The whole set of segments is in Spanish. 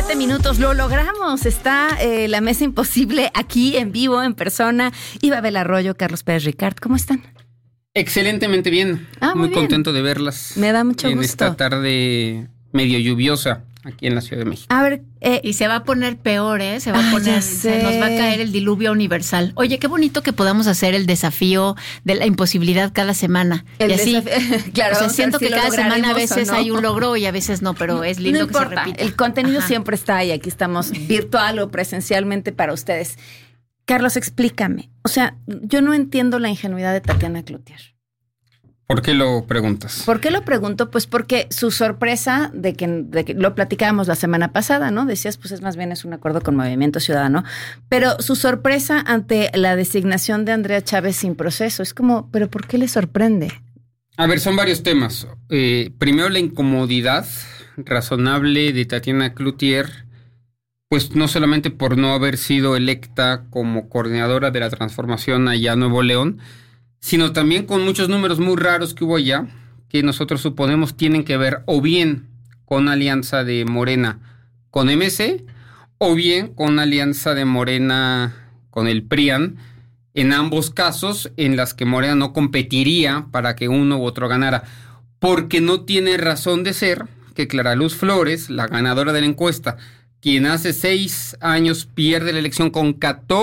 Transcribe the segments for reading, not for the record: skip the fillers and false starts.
7 minutos, lo logramos. Está la mesa imposible aquí en vivo, en persona. Ibabel Arroyo, Carlos Pérez Ricard, ¿cómo están? Excelentemente bien. Muy bien. Contento de verlas. Me da mucho gusto. En esta tarde medio lluviosa aquí en la Ciudad de México. A ver, y se va a poner peor, ¿eh? Se va a poner, se nos va a caer el diluvio universal. Oye, qué bonito que podamos hacer el desafío de la imposibilidad cada semana. Y así, claro, o sea, siento que cada semana a veces no. hay un logro y a veces no, pero es lindo no que importa, se repita. El contenido siempre está ahí. Aquí estamos virtual o presencialmente para ustedes. Carlos, explícame. O sea, yo no entiendo la ingenuidad de Tatiana Cloutier. ¿Por qué lo preguntas? ¿Por qué lo pregunto? Pues porque su sorpresa de que lo platicábamos la semana pasada, ¿no? Decías, pues es más bien es un acuerdo con Movimiento Ciudadano, pero su sorpresa ante la designación de Andrea Chávez sin proceso, es como, ¿pero por qué le sorprende? A ver, son varios temas. Primero, la incomodidad razonable de Tatiana Cloutier, pues no solamente por no haber sido electa como coordinadora de la transformación allá en Nuevo León, sino también con muchos números muy raros que hubo allá, que nosotros suponemos tienen que ver o bien con alianza de Morena con MC, o bien con alianza de Morena con el PRIAN, en ambos casos en las que Morena no competiría para que uno u otro ganara, porque no tiene razón de ser que Clara Luz Flores, la ganadora de la encuesta, quien hace 6 años pierde la elección con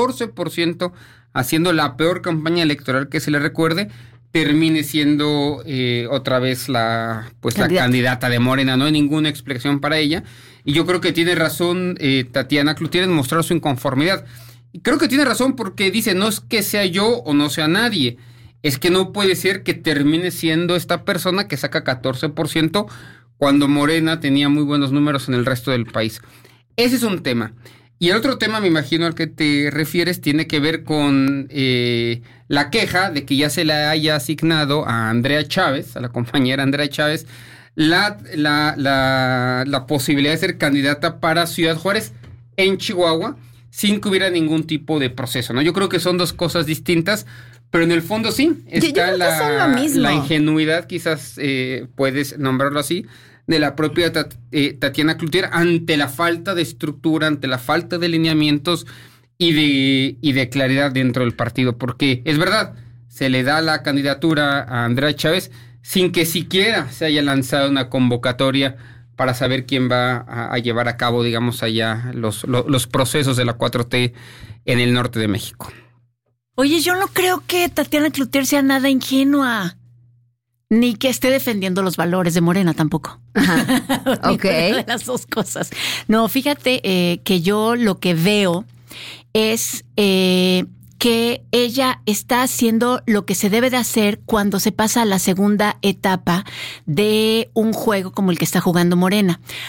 14%, haciendo la peor campaña electoral que se le recuerde, termine siendo otra vez la candidata de Morena. No hay ninguna explicación para ella. Y yo creo que tiene razón Tatiana Cloutier en mostrar su inconformidad. Y creo que tiene razón porque dice, no es que sea yo o no sea nadie, es que no puede ser que termine siendo esta persona que saca 14% cuando Morena tenía muy buenos números en el resto del país. Ese es un tema. Y el otro tema, me imagino, al que te refieres, tiene que ver con la queja de que ya se le haya asignado a Andrea Chávez, a la compañera Andrea Chávez, la posibilidad de ser candidata para Ciudad Juárez en Chihuahua, sin que hubiera ningún tipo de proceso, ¿no? Yo creo que son dos cosas distintas, pero en el fondo sí, está la ingenuidad, quizás puedes nombrarlo así, de la propia Tatiana Cloutier ante la falta de estructura, ante la falta de lineamientos y de claridad dentro del partido. Porque es verdad, se le da la candidatura a Andrea Chávez sin que siquiera se haya lanzado una convocatoria para saber quién va a llevar a cabo, digamos, allá los procesos de la 4T en el norte de México. Oye, yo no creo que Tatiana Cloutier sea nada ingenua. Ni que esté defendiendo los valores de Morena tampoco. Ajá. Ok. De las dos cosas. No, fíjate que yo lo que veo es que ella está haciendo lo que se debe de hacer cuando se pasa a la segunda etapa de un juego como el que está jugando Morena.